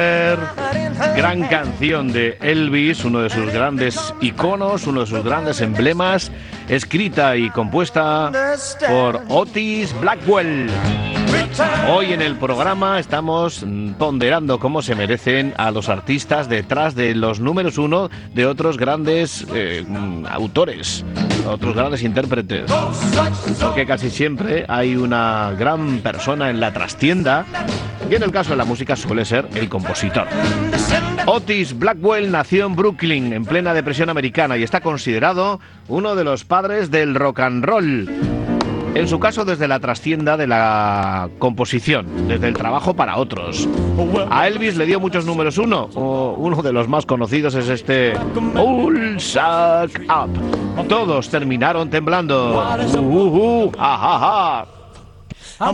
Gran canción de Elvis, uno de sus grandes iconos, uno de sus grandes emblemas, escrita y compuesta por Otis Blackwell. Hoy en el programa estamos ponderando cómo se merecen a los artistas detrás de los números uno de otros grandes autores, otros grandes intérpretes. Porque casi siempre hay una gran persona en la trastienda, y en el caso de la música suele ser el compositor. Otis Blackwell nació en Brooklyn en plena depresión americana y está considerado uno de los padres del rock and roll. En su caso, desde la trastienda de la composición, desde el trabajo para otros. A Elvis le dio muchos números uno. Uno de los más conocidos es este All Suck Up. Todos terminaron temblando. Ja, ja, ja.